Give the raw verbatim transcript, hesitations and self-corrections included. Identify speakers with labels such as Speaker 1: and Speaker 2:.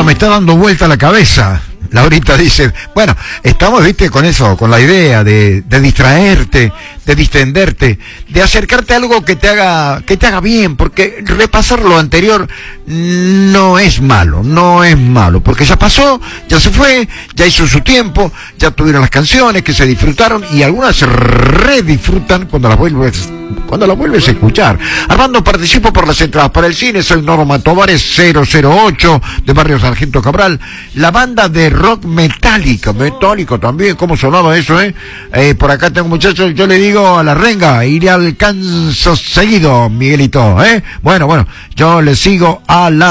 Speaker 1: me está dando vuelta la cabeza. Laurita dice, bueno, estamos, viste, con eso, con la idea de, de distraerte, de distenderte, de acercarte a algo que te haga, que te haga bien, porque repasar lo anterior no es malo, no es malo, porque ya pasó, ya se fue, ya hizo su tiempo, ya tuvieron las canciones que se disfrutaron y algunas se redisfrutan cuando las vuelves, cuando las vuelves a escuchar. Armando, participo por las entradas para el cine, soy Norma Tovares, cero cero ocho de Barrio Sargento Cabral, la banda de rock metálica, metálico también, ¿cómo sonaba eso, eh? eh por acá tengo muchachos, yo le digo a la renga, y le alcanzo seguido, Miguelito, eh. Bueno, bueno, yo le sigo a la